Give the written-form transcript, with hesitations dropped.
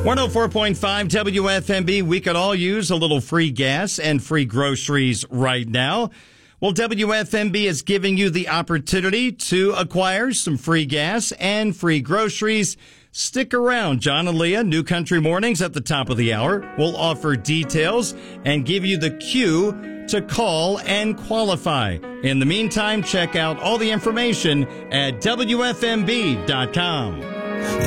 104.5 WFMB. We could all use a little free gas and free groceries right now. Well, WFMB is giving you the opportunity to acquire some free gas and free groceries. Stick around. John and Leah, New Country Mornings at the top of the hour, will offer details and give you the cue to call and qualify. In the meantime, check out all the information at WFMB.com.